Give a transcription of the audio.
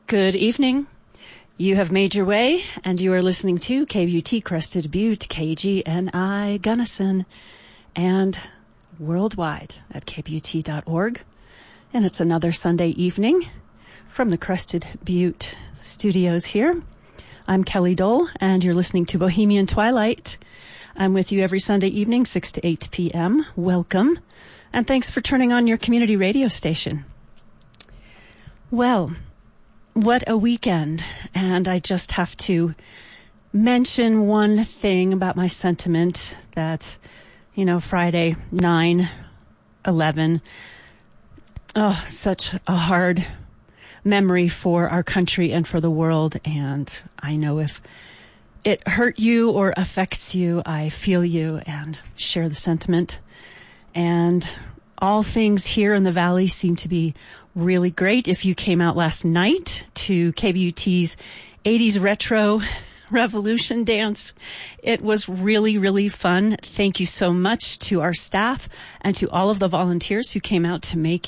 Good evening. You have made your way, and you are listening to KBUT Crested Butte, KGNI Gunnison, and worldwide at kbut.org. And it's another Sunday evening from the Crested Butte studios here. I'm Kelly Dole, and you're listening to Bohemian Twilight. I'm with you every Sunday evening, 6 to 8 p.m. Welcome, and thanks for turning on your community radio station. Well, what a weekend. And I just have to mention one thing about my sentiment that, Friday, 9/11, such a hard memory for our country and for the world. And I know if it hurt you or affects you, I feel you and share the sentiment. And all things here in the Valley seem to be really great. If you came out last night to KBUT's 80s Retro Revolution Dance, it was really, really fun. Thank you so much to our staff and to all of the volunteers who came out to make